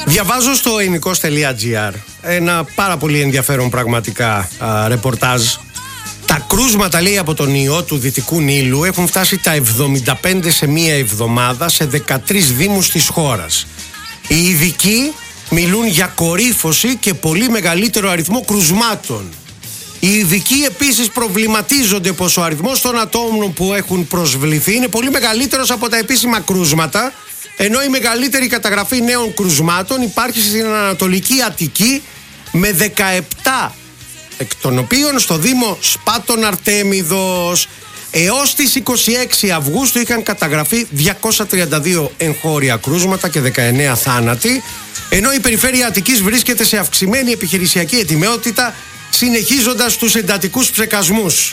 Διαβάζω στο ελληνικός.gr ένα πάρα πολύ ενδιαφέρον πραγματικά ρεπορτάζ. Τα κρούσματα, λέει, από τον ιό του Δυτικού Νείλου έχουν φτάσει τα 75 σε μία εβδομάδα σε 13 δήμους της χώρας. Οι ειδικοί μιλούν για κορύφωση και πολύ μεγαλύτερο αριθμό κρουσμάτων. Οι ειδικοί επίσης προβληματίζονται πως ο αριθμός των ατόμων που έχουν προσβληθεί είναι πολύ μεγαλύτερος από τα επίσημα κρούσματα, ενώ η μεγαλύτερη καταγραφή νέων κρουσμάτων υπάρχει στην Ανατολική Αττική με 17, εκ των οποίων στο Δήμο Σπάτων Αρτέμιδος. Έως τις 26 Αυγούστου είχαν καταγραφεί 232 εγχώρια κρούσματα και 19 θάνατοι, ενώ η περιφέρεια Αττικής βρίσκεται σε αυξημένη επιχειρησιακή ετοιμότητα, συνεχίζοντας τους εντατικούς ψεκασμούς.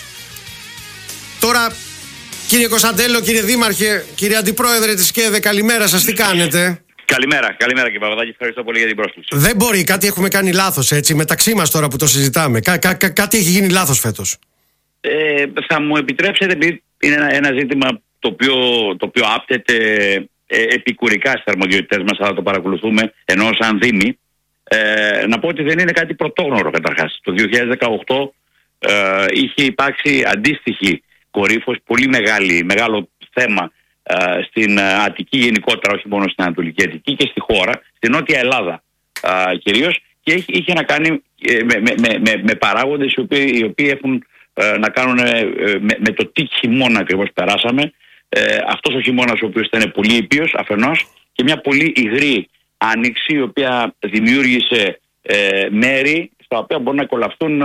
Τώρα, κύριε Κωνσταντέλο, κύριε Δήμαρχε, κύριε Αντιπρόεδρε της ΚΕΔΕ, καλημέρα σας, τι κάνετε? Καλημέρα κύριε Παπαδάκη, ευχαριστώ πολύ για την πρόσκληση. Δεν μπορεί, κάτι έχουμε κάνει λάθος, έτσι, μεταξύ μας τώρα που το συζητάμε. Κάτι έχει γίνει λάθος φέτος. Θα μου επιτρέψετε, επειδή είναι ένα ζήτημα το οποίο άπτεται επικουρικά στις αρμοδιότητες μας, αλλά το παρακολουθούμε ενώ σαν Δήμοι, να πω ότι δεν είναι κάτι πρωτόγνωρο καταρχάς. Το 2018 είχε υπάρξει αντίστοιχη κορύφωση, πολύ μεγάλο θέμα στην Αττική γενικότερα, όχι μόνο στην Ανατολική Αττική, και στη χώρα, στην Νότια Ελλάδα κυρίως, και είχε να κάνει με παράγοντες οι οποίοι έχουν να κάνουν με το τι χειμώνα ακριβώς περάσαμε. Αυτός ο χειμώνας ο οποίος ήταν πολύ ήπιος αφενός, και μια πολύ υγρή άνοιξη η οποία δημιούργησε μέρη στα οποία μπορούν να κολλαφτούν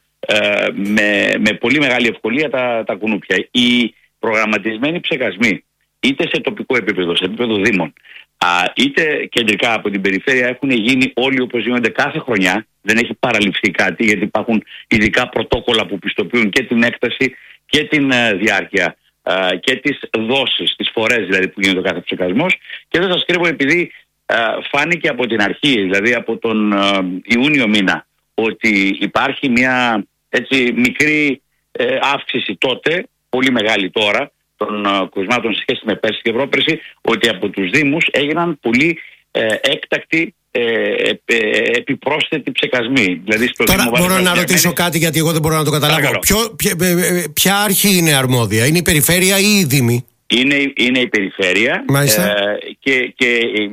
με πολύ μεγάλη ευκολία τα κουνούπια. Οι προγραμματισμένοι ψεκασμοί, είτε σε τοπικό επίπεδο, σε επίπεδο δήμων, είτε κεντρικά από την περιφέρεια, έχουν γίνει όλοι όπως γίνονται κάθε χρονιά. Δεν έχει παραληφθεί κάτι, γιατί υπάρχουν ειδικά πρωτόκολλα που πιστοποιούν και την έκταση και την διάρκεια και τις δόσεις, τις φορές δηλαδή που γίνεται ο κάθε ψεκασμός. Και δεν σας κρύβω, επειδή φάνηκε από την αρχή, δηλαδή από τον Ιούνιο μήνα, ότι υπάρχει μια έτσι μικρή αύξηση τότε, πολύ μεγάλη τώρα, των κρουσμάτων σε σχέση με πέρσι και πρόπερσι, ότι από τους Δήμους έγιναν πολύ έκτακτοι επιπρόσθετοι ψεκασμοί. Δηλαδή στο τώρα μπορώ να ρωτήσω κάτι, γιατί εγώ δεν μπορώ να το καταλάβω. Ποια αρχή είναι αρμόδια, είναι η περιφέρεια ή η Δήμη? Είναι η περιφέρεια, και